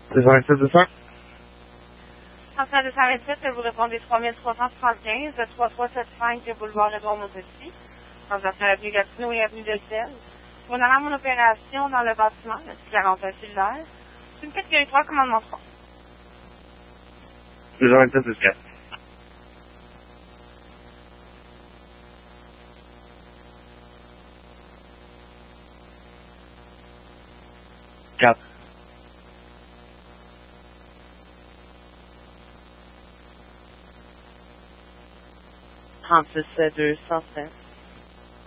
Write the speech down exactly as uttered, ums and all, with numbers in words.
deux cent vingt-sept, deux cents. François deux cent vingt-sept, vous répondez trois mille trois cent soixante-quinze, trois trois sept cinq, boulevard Edouard Montpetit, transaction à l'avenue Gatineau et avenue de Selle. Vous en avez mon opération dans le bâtiment, le quarante-un cellulaire. C'est une catégorie trois, commandement trois. deux cent vingt-sept, deux cents. quatre. trente-six, deux cent sept.